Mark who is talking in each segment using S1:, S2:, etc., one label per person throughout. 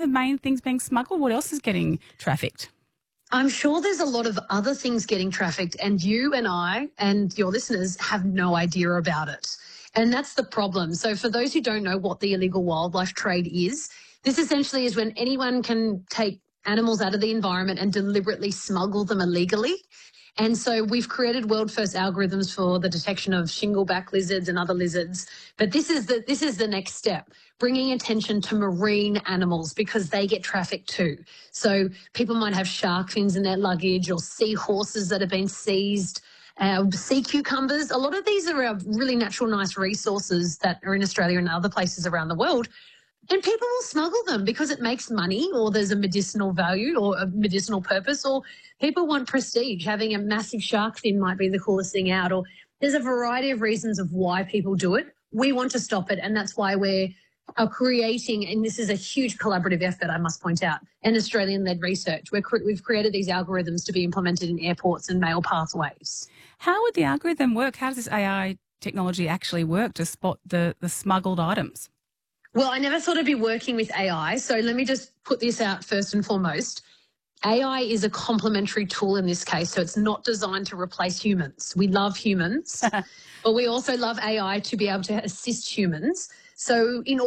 S1: the main things being smuggled? What else is getting trafficked?
S2: I'm sure there's a lot of other things getting trafficked, and you and I and your listeners have no idea about it. And that's the problem. So for those who don't know what the illegal wildlife trade is, this essentially is when anyone can take animals out of the environment and deliberately smuggle them illegally. And so we've created world-first algorithms for the detection of shingleback lizards and other lizards. But this is the next step, bringing attention to marine animals because they get trafficked too. So people might have shark fins in their luggage or seahorses that have been seized, sea cucumbers. A lot of these are really natural, nice resources that are in Australia and other places around the world. And people will smuggle them because it makes money, or there's a medicinal value or a medicinal purpose, or people want prestige. Having a massive shark fin might be the coolest thing out, or there's a variety of reasons of why people do it. We want to stop it, and that's why we're creating, and this is a huge collaborative effort, I must point out, and Australian-led research. We've created these algorithms to be implemented in airports and mail pathways.
S1: How would the algorithm work? How does this AI technology actually work to spot the smuggled items?
S2: Well, I never thought I'd be working with AI, so let me just put this out first and foremost. AI is a complementary tool in this case, so it's not designed to replace humans. We love humans, but we also love AI to be able to assist humans. So in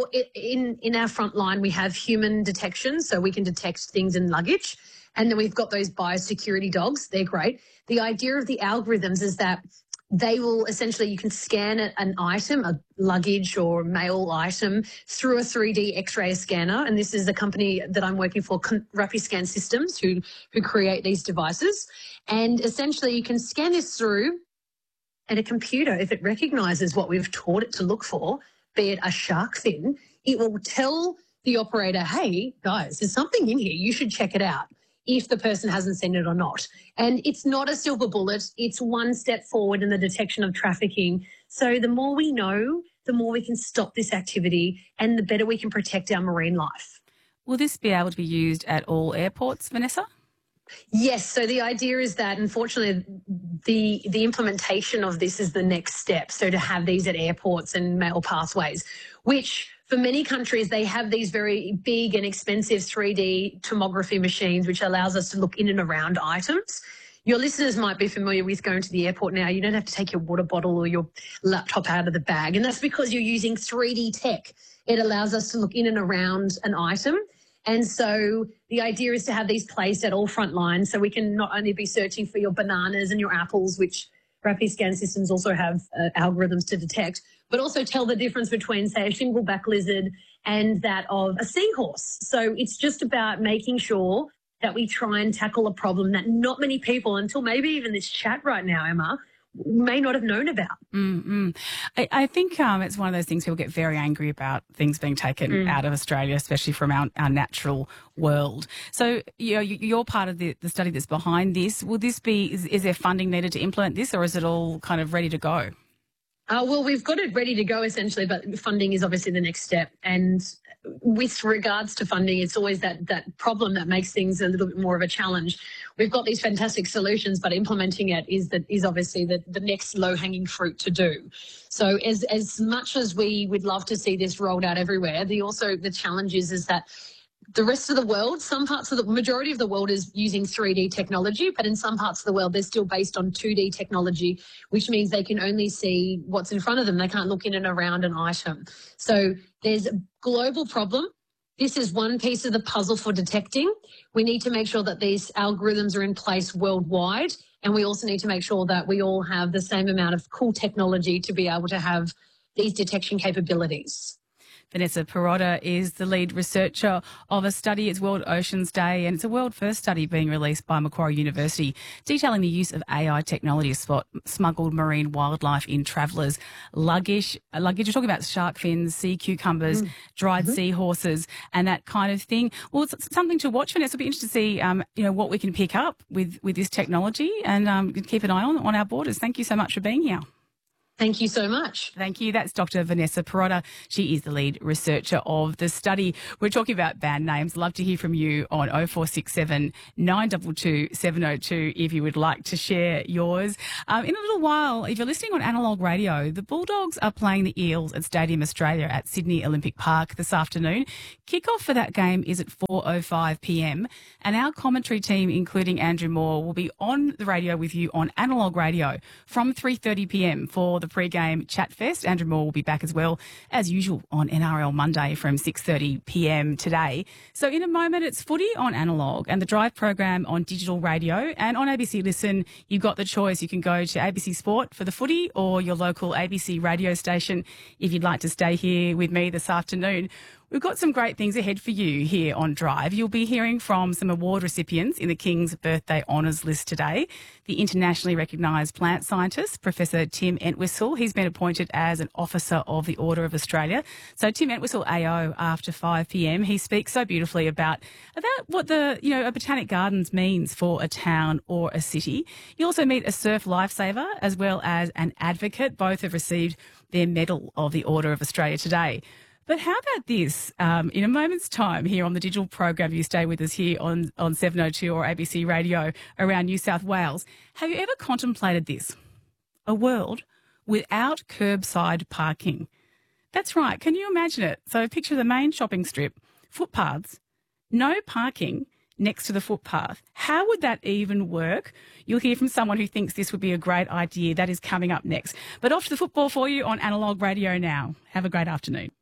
S2: our front line, we have human detection, so we can detect things in luggage. And then we've got those biosecurity dogs. They're great. The idea of the algorithms is that they will essentially, you can scan an item, a luggage or mail item, through a 3D X-ray scanner. And this is a company that I'm working for, Rapiscan Systems, who create these devices. And essentially, you can scan this through, and a computer, if it recognises what we've taught it to look for, be it a shark fin, it will tell the operator, hey, guys, there's something in here. You should check it out, if the person hasn't seen it or not. And it's not a silver bullet. It's one step forward in the detection of trafficking. So the more we know, the more we can stop this activity and the better we can protect our marine life.
S1: Will this be able to be used at all airports, Vanessa?
S2: Yes. So the idea is that, unfortunately, the implementation of this is the next step. So to have these at airports and mail pathways, which for many countries, they have these very big and expensive 3D tomography machines, which allows us to look in and around items. Your listeners might be familiar with going to the airport now. You don't have to take your water bottle or your laptop out of the bag. And that's because you're using 3D tech. It allows us to look in and around an item. And so the idea is to have these placed at all front lines so we can not only be searching for your bananas and your apples, which Rapiscan Systems also have algorithms to detect, but also tell the difference between, say, a shingleback lizard and that of a seahorse. So it's just about making sure that we try and tackle a problem that not many people, until maybe even this chat right now, Emma, may not have known about.
S1: I think it's one of those things people get very angry about, things being taken out of Australia, especially from our natural world. So you're part of the study that's behind this. Will this be, is there funding needed to implement this, or is it all kind of ready to go?
S2: Well, we've got it ready to go essentially, but funding is obviously the next step. And with regards to funding, it's always that problem that makes things a little bit more of a challenge. We've got these fantastic solutions, but implementing it is obviously the next low-hanging fruit to do. So as much as we would love to see this rolled out everywhere, the challenge is that the rest of the world, some parts of the majority of the world is using 3D technology, but in some parts of the world, they're still based on 2D technology, which means they can only see what's in front of them. They can't look in and around an item. So there's a global problem. This is one piece of the puzzle for detecting. We need to make sure that these algorithms are in place worldwide. And we also need to make sure that we all have the same amount of cool technology to be able to have these detection capabilities.
S1: Vanessa Pirotta is the lead researcher of a study. It's World Oceans Day, and it's a world first study being released by Macquarie University detailing the use of AI technology to spot smuggled marine wildlife in travellers' luggage. You're talking about shark fins, sea cucumbers, dried seahorses and that kind of thing. Well, it's something to watch, Vanessa. It'll be interesting to see what we can pick up with this technology and keep an eye on our borders. Thank you so much for being here.
S2: Thank you so much.
S1: Thank you. That's Dr. Vanessa Perotta. She is the lead researcher of the study. We're talking about band names. Love to hear from you on 0467 922 702 if you would like to share yours. In a little while, if you're listening on Analog Radio, the Bulldogs are playing the Eels at Stadium Australia at Sydney Olympic Park this afternoon. Kick-off for that game is at 4:05pm, and our commentary team, including Andrew Moore, will be on the radio with you on Analog Radio from 3:30pm for the pre-game chat fest. Andrew Moore will be back as well, as usual, on NRL Monday from 6:30pm today. So in a moment, it's footy on Analog and the Drive program on digital radio. And on ABC Listen, you've got the choice. You can go to ABC Sport for the footy or your local ABC radio station if you'd like to stay here with me this afternoon. We've got some great things ahead for you here on Drive. You'll be hearing from some award recipients in the King's Birthday Honours list today. The internationally recognised plant scientist, Professor Tim Entwistle. He's been appointed as an Officer of the Order of Australia. So Tim Entwistle AO after 5pm. He speaks so beautifully about what a botanic gardens means for a town or a city. You also meet a surf lifesaver as well as an advocate. Both have received their Medal of the Order of Australia today. But how about this? In a moment's time here on the digital program, you stay with us here on 702 or ABC Radio around New South Wales. Have you ever contemplated this? A world without curbside parking. That's right. Can you imagine it? So picture the main shopping strip, footpaths, no parking next to the footpath. How would that even work? You'll hear from someone who thinks this would be a great idea. That is coming up next. But off to the football for you on Analog Radio now. Have a great afternoon.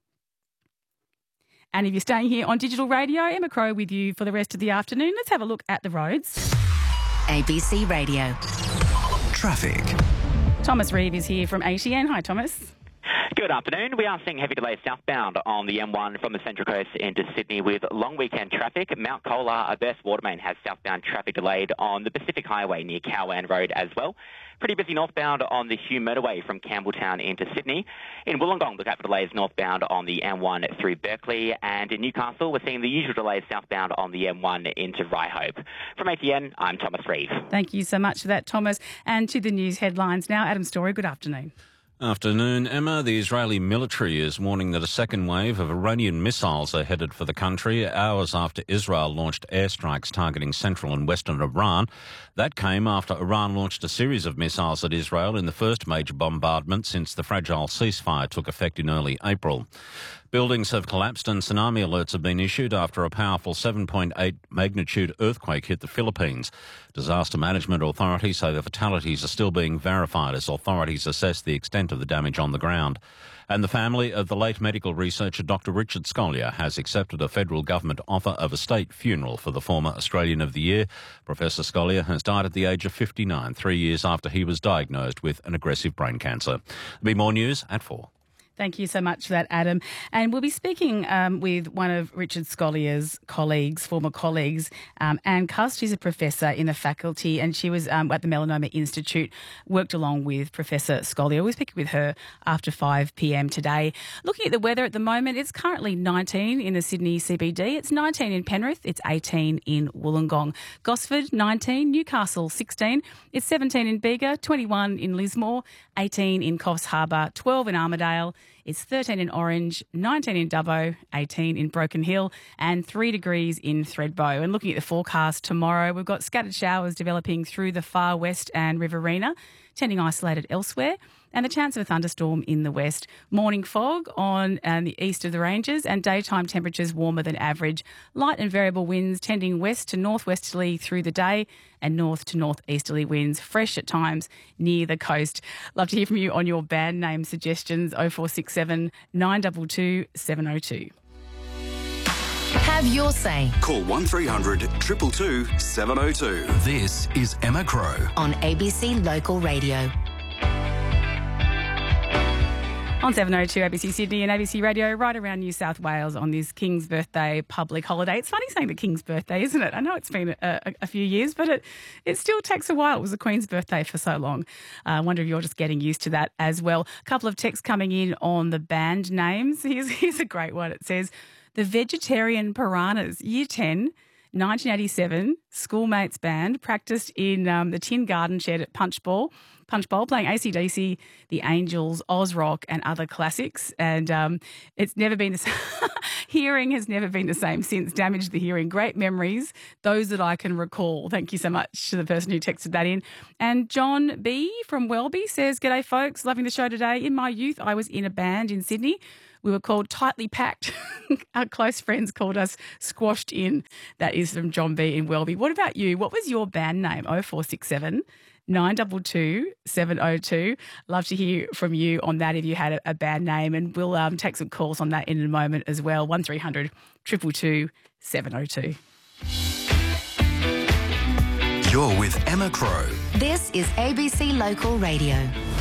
S1: And if you're staying here on digital radio, Emma Crow with you for the rest of the afternoon. Let's have a look at the roads.
S3: ABC Radio.
S4: Traffic.
S1: Thomas Reeve is here from ATN. Hi, Thomas.
S5: Good afternoon. We are seeing heavy delays southbound on the M1 from the Central Coast into Sydney with long weekend traffic. Mount Colah, Best Watermain has southbound traffic delayed on the Pacific Highway near Cowan Road as well. Pretty busy northbound on the Hume Motorway from Campbelltown into Sydney. In Wollongong, look out for delays northbound on the M1 through Berkeley. And in Newcastle, we're seeing the usual delays southbound on the M1 into Ryhope. From ATN, I'm Thomas Reeve.
S1: Thank you so much for that, Thomas. And to the news headlines now. Adam Story, good afternoon.
S6: Afternoon, Emma. The Israeli military is warning that a second wave of Iranian missiles are headed for the country hours after Israel launched airstrikes targeting central and western Iran. That came after Iran launched a series of missiles at Israel in the first major bombardment since the fragile ceasefire took effect in early April. Buildings have collapsed and tsunami alerts have been issued after a powerful 7.8 magnitude earthquake hit the Philippines. Disaster management authorities say the fatalities are still being verified as authorities assess the extent of the damage on the ground. And the family of the late medical researcher Dr. Richard Scolyer has accepted a federal government offer of a state funeral for the former Australian of the Year. Professor Scolyer has died at the age of 59, 3 years after he was diagnosed with an aggressive brain cancer. There'll be more news at 4.
S1: Thank you so much for that, Adam. And we'll be speaking with one of Richard Scolyer's colleagues, former colleagues, Anne Cust. She's a professor in the faculty and she was at the Melanoma Institute, worked along with Professor Scolyer. We'll speak with her after 5pm today. Looking at the weather at the moment, it's currently 19 in the Sydney CBD. It's 19 in Penrith. It's 18 in Wollongong. Gosford, 19. Newcastle, 16. It's 17 in Bega, 21 in Lismore, 18 in Coffs Harbour, 12 in Armidale. It's 13 in Orange, 19 in Dubbo, 18 in Broken Hill and 3 degrees in Thredbo. And looking at the forecast tomorrow, we've got scattered showers developing through the far west and Riverina, tending isolated elsewhere, and the chance of a thunderstorm in the west. Morning fog on the east of the ranges and daytime temperatures warmer than average. Light and variable winds tending west to northwesterly through the day and north to northeasterly winds, fresh at times near the coast. Love to hear from you on your band name suggestions, 0467 922 702.
S3: Have your say.
S4: Call 1300 222 702. This is Emma Crow
S3: on ABC Local Radio.
S1: On 702 ABC Sydney and ABC Radio right around New South Wales on this King's Birthday public holiday. It's funny saying the King's Birthday, isn't it? I know it's been a few years, but it still takes a while. It was the Queen's birthday for so long. I wonder if you're just getting used to that as well. A couple of texts coming in on the band names. Here's a great one. It says, The Vegetarian Piranhas, Year 10, 1987, schoolmates band, practiced in the Tin Garden shed at Punch Bowl, playing AC/DC, The Angels, Oz Rock and other classics. And it's never been the same. Hearing has never been the same since. Damaged the hearing. Great memories, those that I can recall. Thank you so much to the person who texted that in. And John B. from Welby says, "G'day folks, loving the show today. In my youth, I was in a band in Sydney. We were called Tightly Packed. Our close friends called us Squashed In." That is from John B. in Welby. What about you? What was your band name? 0467 922 702. Love to hear from you on that if you had a band name, and we'll take some calls on that in a moment as well. 1300 222 702.
S4: You're with Emma Crow.
S3: This is ABC Local Radio.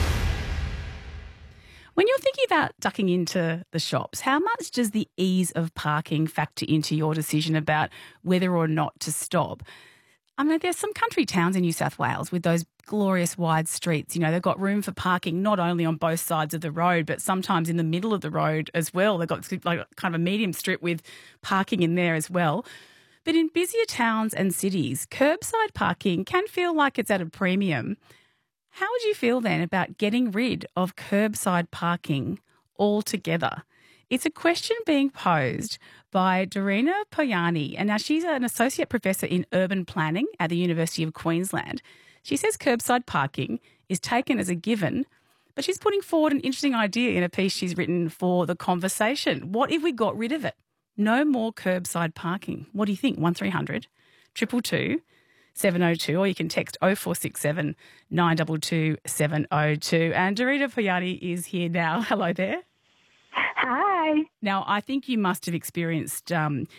S1: When you're thinking about ducking into the shops, how much does the ease of parking factor into your decision about whether or not to stop? I mean, there's some country towns in New South Wales with those glorious wide streets. You know, they've got room for parking not only on both sides of the road, but sometimes in the middle of the road as well. They've got like kind of a medium strip with parking in there as well. But in busier towns and cities, curbside parking can feel like it's at a premium. How would you feel then about getting rid of curbside parking altogether? It's a question being posed by Dorina Poyani, and now she's an associate professor in urban planning at the University of Queensland. She says curbside parking is taken as a given, but she's putting forward an interesting idea in a piece she's written for The Conversation. What if we got rid of it? No more curbside parking. What do you think? 1300 222 702, or you can text 0467 922 702. And Dorina Poyani is here now. Hello there.
S7: Hi.
S1: Now, I think you must have experienced,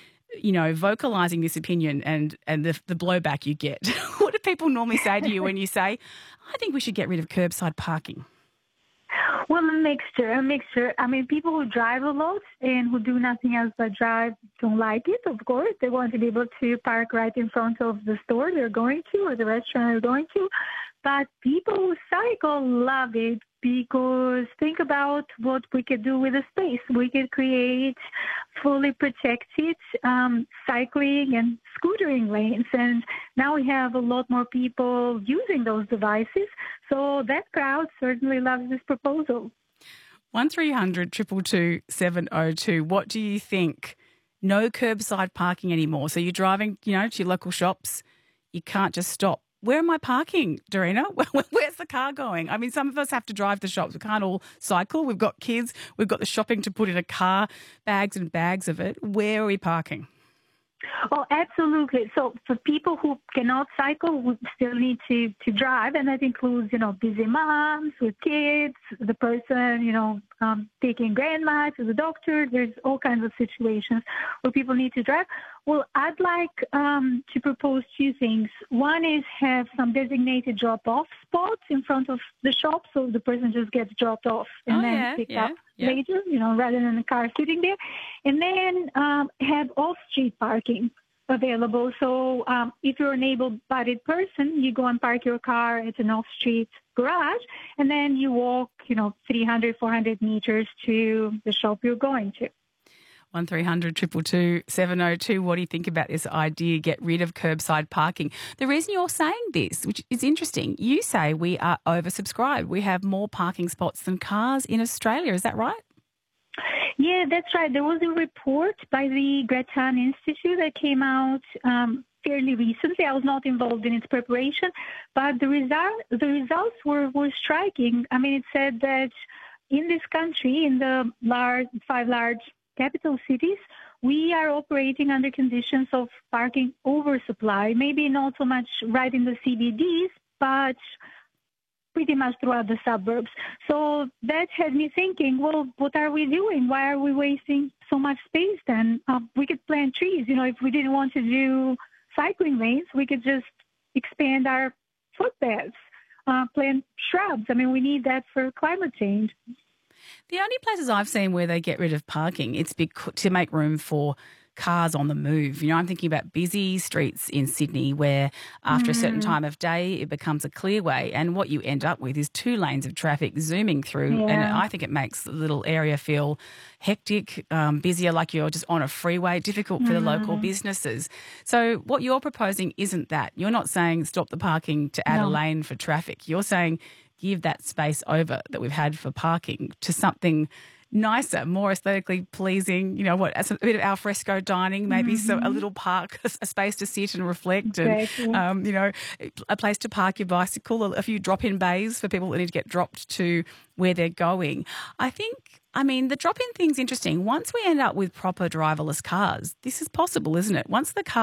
S1: vocalising this opinion and the blowback you get. What do people normally say to you when you say, I think we should get rid of curbside parking?
S7: Well, a mixture. I mean, people who drive a lot and who do nothing else but drive don't like it, of course. They want to be able to park right in front of the store they're going to or the restaurant they're going to. But people who cycle love it because think about what we could do with the space. We could create fully protected cycling and scootering lanes. And now we have a lot more people using those devices. So that crowd certainly loves this proposal.
S1: 1300 222 702. What do you think? No curbside parking anymore. So you're driving, to your local shops. You can't just stop. Where am I parking, Dorina? Where's the car going? I mean, some of us have to drive to shops. We can't all cycle. We've got kids. We've got the shopping to put in a car, bags and bags of it. Where are we parking?
S7: Oh, absolutely. So for people who cannot cycle, we still need to drive, and that includes, busy moms with kids, the person, taking grandma to the doctor. There's all kinds of situations where people need to drive. Well, I'd like to propose two things. One is have some designated drop-off spots in front of the shop so the person just gets dropped off and picked up later, rather than the car sitting there. And then have off-street parking available. So if you're an able-bodied person, you go and park your car at an off-street garage, and then you walk, 300, 400 meters to the shop you're going to.
S1: 1300 222 702. What do you think about this idea, get rid of curbside parking? The reason you're saying this, which is interesting, you say we are oversubscribed. We have more parking spots than cars in Australia. Is that right?
S7: Yeah, that's right. There was a report by the Grattan Institute that came out fairly recently. I was not involved in its preparation, but the results were striking. I mean, it said that in this country, in the five large capital cities, we are operating under conditions of parking oversupply, maybe not so much right in the CBDs, but pretty much throughout the suburbs. So that had me thinking, well, what are we doing? Why are we wasting so much space then? We could plant trees. If we didn't want to do cycling lanes, we could just expand our footpaths, plant shrubs. I mean, we need that for climate change.
S1: The only places I've seen where they get rid of parking, it's to make room for cars on the move. You know, I'm thinking about busy streets in Sydney where after a certain time of day it becomes a clear way, and what you end up with is 2 lanes of traffic zooming through, and I think it makes the little area feel hectic, busier, like you're just on a freeway, difficult for the local businesses. So what you're proposing isn't that. You're not saying stop the parking to add a lane for traffic. You're saying give that space over that we've had for parking to something nicer, more aesthetically pleasing, you know, a bit of alfresco dining, maybe a little park, a space to sit and reflect, and, you know, a place to park your bicycle, a few drop-in bays for people that need to get dropped to where they're going. I mean, the drop-in thing's interesting. Once we end up with proper driverless cars, this is possible, isn't it? Once the car